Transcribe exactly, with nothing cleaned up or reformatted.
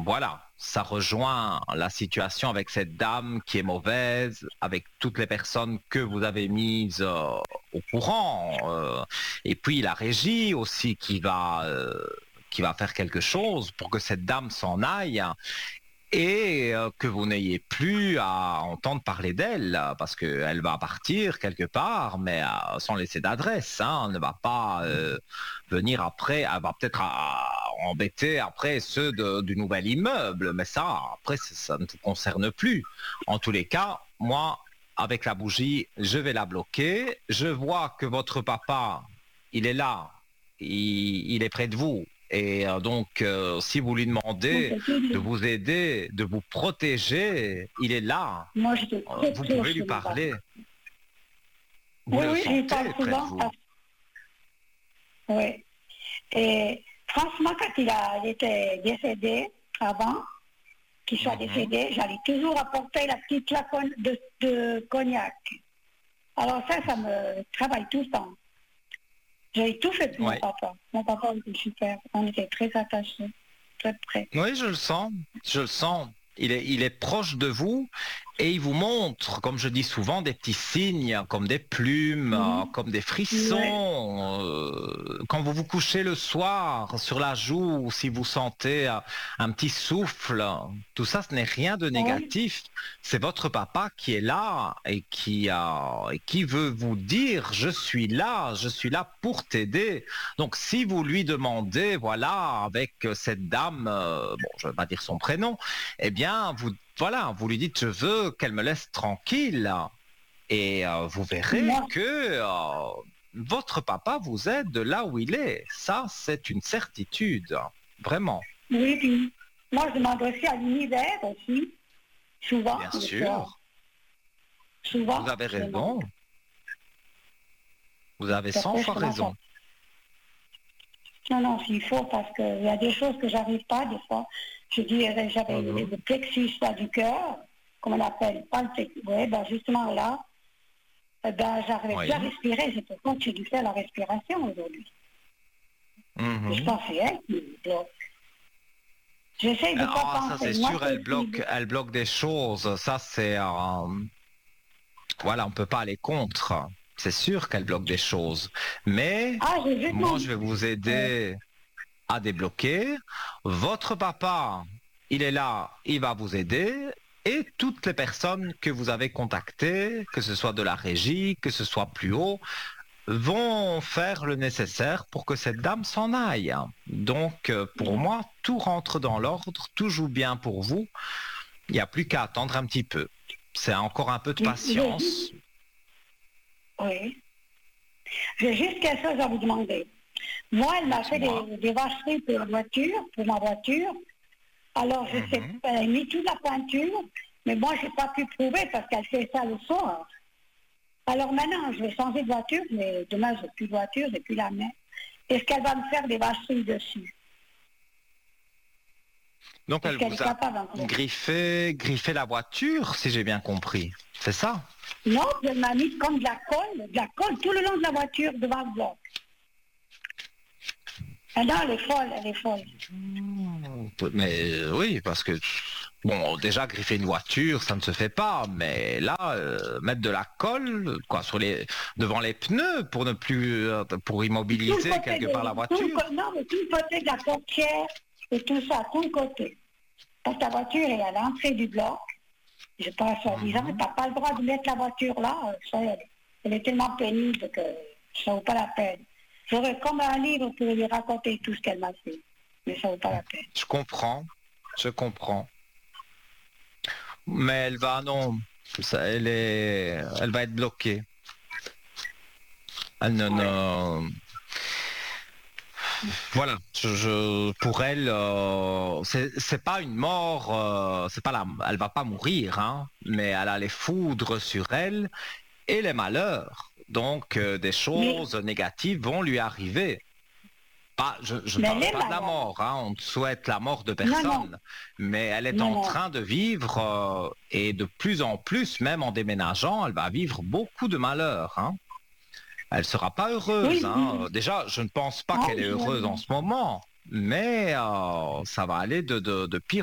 voilà, ça rejoint la situation avec cette dame qui est mauvaise, avec toutes les personnes que vous avez mises euh, au courant, euh, et puis la régie aussi qui va, euh, qui va faire quelque chose pour que cette dame s'en aille et euh, que vous n'ayez plus à entendre parler d'elle, parce qu'elle va partir quelque part, mais euh, sans laisser d'adresse, hein, elle ne va pas euh, venir après, elle va peut-être à- embêter après ceux de- du nouvel immeuble, mais ça, après, ça, ça ne vous concerne plus. En tous les cas, moi, avec la bougie, je vais la bloquer. Je vois que votre papa, il est là, il, il est près de vous. Et euh, donc, euh, si vous lui Moi, demandez c'est tout de dit. vous aider, de vous protéger, il est là. Moi, j'étais Euh, très Vous proche pouvez lui de mon papa. parler. Vous Oui, le oui, je lui parle sentez près de souvent. vous. Parce... Oui. Et franchement, quand il, a, il était décédé, avant qu'il soit Mhm. décédé, j'allais toujours apporter la petite flacon de, de cognac. Alors ça, ça me travaille tout le temps. J'ai tout fait pour mon Ouais. papa. Mon papa était super. On était très attachés, très près. Oui, je le sens. Je le sens. Il est, il est proche de vous et il vous montre, comme je dis souvent, des petits signes, comme des plumes, Mhm. euh, comme des Ouais. frissons. euh, quand vous vous couchez le soir sur la joue, si vous sentez euh, un petit souffle, tout ça, ce n'est rien de Oui. négatif. C'est votre papa qui est là et qui, euh, et qui veut vous dire, je suis là, je suis là pour t'aider. Donc, si vous lui demandez, voilà, avec euh, cette dame, euh, bon, je ne vais pas dire son prénom, eh bien, vous, voilà, vous lui dites, je veux qu'elle me laisse tranquille. Et euh, vous verrez Moi, que euh, votre papa vous aide de là où il est. Ça, c'est une certitude, vraiment. oui, puis moi, je demande aussi à l'univers aussi, souvent, Bien des fois, sûr, vous souvent, avez je demande. raison. Vous avez Puis cent après, je fois commence à... raison. Non, non, s'il faut, parce qu'il y a des choses que j'arrive pas, des fois. Je dis, euh, j'avais Mhm. le plexus là, du cœur, comme on appelle, pas le plexus. Oui, ben justement là, eh ben, j'arrivais plus à Oui. respirer. C'est pour ça que j'ai dû faire la respiration aujourd'hui. Et je Mhm. pense que c'est elle qui me bloque. J'essaie de ne pas Ah, ça penser. c'est Moi, sûr, c'est elle bloque, possible. elle bloque des choses. Ça c'est, euh, voilà, on peut pas aller contre. C'est sûr qu'elle bloque des choses. Mais Ah, j'ai juste moi, mon... je vais vous Ouais. aider à débloquer. Votre papa, il est là, il va vous aider. Et toutes les personnes que vous avez contactées, que ce soit de la régie, que ce soit plus haut, vont faire le nécessaire pour que cette dame s'en aille. Donc, euh, pour moi, tout rentre dans l'ordre, tout joue bien pour vous. Il n'y a plus qu'à attendre un petit peu. C'est encore un peu de J'ai j'ai patience. juste... Oui. J'ai juste quelque chose à vous demander. Moi, elle m'a fait Dites-moi. des, des vacheries pour la voiture, pour ma voiture. Alors, je sais Mhm. pas, elle a mis toute la peinture, mais moi, je n'ai pas pu prouver parce qu'elle fait ça le soir. Alors maintenant, je vais changer de voiture, mais demain, je n'ai plus de voiture, j'ai plus la main. Est-ce qu'elle va me faire des vacheries dessus? Donc, Est-ce elle qu'elle est vous a capable encore? griffé, griffé la voiture, si j'ai bien compris. C'est ça? Non, elle m'a mis comme de la colle, de la colle tout le long de la voiture devant le bloc. Ah non, elle est folle, elle est folle. Mais euh, oui, parce que bon, déjà griffer une voiture, ça ne se fait pas. Mais là, euh, mettre de la colle, quoi, sur les, devant les pneus pour ne plus, euh, pour Tout le immobiliser côté quelque part la de, tout le, voiture. co- non, mais tout le côté de la portière et tout ça, tout le côté. Parce que ta voiture est à l'entrée du bloc. Je pense, soi-disant, tu Mhm. n'as pas le droit de mettre la voiture là. euh, Ça, elle, elle est tellement pénible que ça ne vaut pas la peine. J'aurais comme un livre pour lui raconter tout ce qu'elle m'a fait. Mais ça ne vaut pas la peine. Je comprends, je comprends. Mais elle va, non, ça, elle est, elle va être bloquée. Elle ne, Ouais. ne- voilà, je, je- pour elle, euh, c'est c'est pas une mort, euh, c'est pas la, elle va pas mourir, hein, mais elle a les foudres sur elle et les malheurs. Donc, euh, des Mais, choses négatives vont lui arriver. Pas, je ne mais elle parle est pas de la malade. mort, hein, on ne souhaite la mort de Non, non, personne, mais elle est non, en non. train de vivre euh, et de plus en plus, même en déménageant, elle va vivre beaucoup de malheurs, hein. Elle sera pas heureuse, Oui, hein. oui. Euh, Déjà, je ne pense pas Ah, qu'elle est je vois heureuse en bien. ce moment, mais euh, ça va aller de, de, de pire